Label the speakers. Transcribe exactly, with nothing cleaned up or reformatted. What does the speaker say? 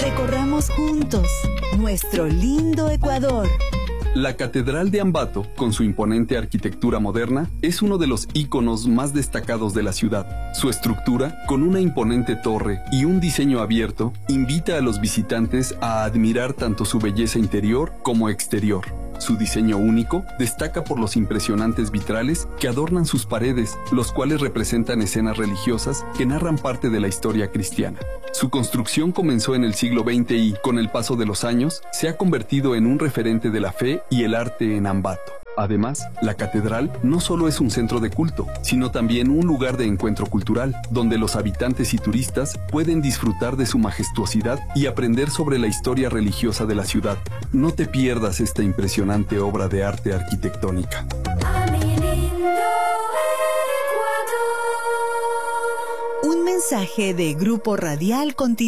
Speaker 1: Recorramos juntos nuestro lindo Ecuador.
Speaker 2: La Catedral de Ambato, con su imponente arquitectura moderna, es uno de los íconos más destacados de la ciudad. Su estructura, con una imponente torre y un diseño abierto, invita a los visitantes a admirar tanto su belleza interior como exterior. Su diseño único destaca por los impresionantes vitrales que adornan sus paredes, los cuales representan escenas religiosas que narran parte de la historia cristiana. Su construcción comenzó en el siglo veinte y, con el paso de los años, se ha convertido en un referente de la fe y el arte en Ambato. Además, la catedral no solo es un centro de culto, sino también un lugar de encuentro cultural, donde los habitantes y turistas pueden disfrutar de su majestuosidad y aprender sobre la historia religiosa de la ciudad. No te pierdas esta impresionante obra de arte arquitectónica.
Speaker 1: Un mensaje de Grupo Radial Continental.